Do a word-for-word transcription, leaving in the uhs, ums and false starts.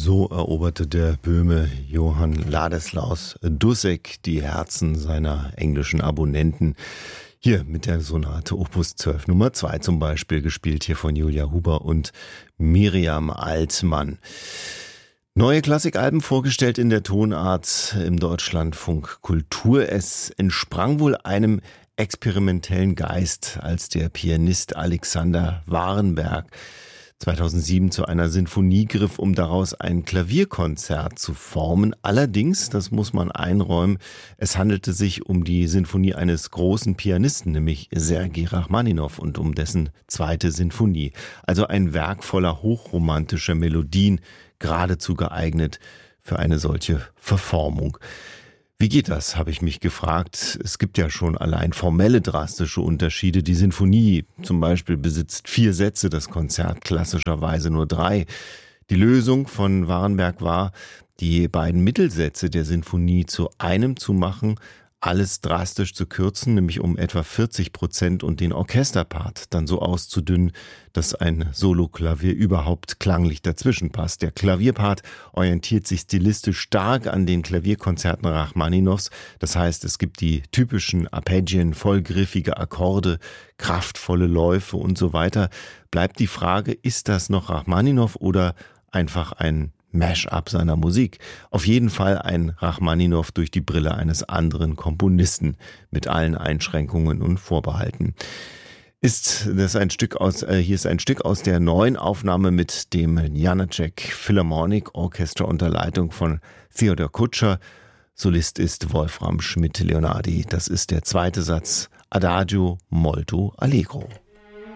So eroberte der Böhme Johann Ladislaus Dussek die Herzen seiner englischen Abonnenten. Hier mit der Sonate Opus zwölf Nummer zwei zum Beispiel, gespielt hier von Julia Huber und Miriam Altmann. Neue Klassikalben vorgestellt in der Tonart im Deutschlandfunk Kultur. Es entsprang wohl einem experimentellen Geist, als der Pianist Alexander Warenberg zweitausendsieben zu einer Sinfonie griff, um daraus ein Klavierkonzert zu formen. Allerdings, das muss man einräumen, es handelte sich um die Sinfonie eines großen Pianisten, nämlich Sergei Rachmaninow, und um dessen zweite Sinfonie. Also ein Werk voller hochromantischer Melodien, geradezu geeignet für eine solche Verformung. Wie geht das, habe ich mich gefragt. Es gibt ja schon allein formelle drastische Unterschiede. Die Sinfonie zum Beispiel besitzt vier Sätze, das Konzert klassischerweise nur drei. Die Lösung von Warenberg war, die beiden Mittelsätze der Sinfonie zu einem zu machen, alles drastisch zu kürzen, nämlich um etwa vierzig Prozent, und den Orchesterpart dann so auszudünnen, dass ein Soloklavier überhaupt klanglich dazwischen passt. Der Klavierpart orientiert sich stilistisch stark an den Klavierkonzerten Rachmaninows. Das heißt, es gibt die typischen Arpeggien, vollgriffige Akkorde, kraftvolle Läufe und so weiter. Bleibt die Frage, ist das noch Rachmaninow oder einfach ein Mash-up seiner Musik? Auf jeden Fall ein Rachmaninow durch die Brille eines anderen Komponisten, mit allen Einschränkungen und Vorbehalten. Ist das ein Stück aus, äh, hier ist ein Stück aus der neuen Aufnahme mit dem Janáček Philharmonic Orchestra unter Leitung von Theodor Kutscher. Solist ist Wolfram Schmidt-Leonardi. Das ist der zweite Satz, Adagio molto allegro.